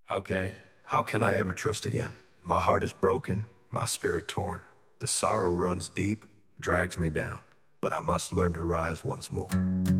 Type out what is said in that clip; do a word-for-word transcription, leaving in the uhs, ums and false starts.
Okay, how can I ever trust again? My heart is broken, my spirit torn. The sorrow runs deep, drags me down, but I must learn to rise once more.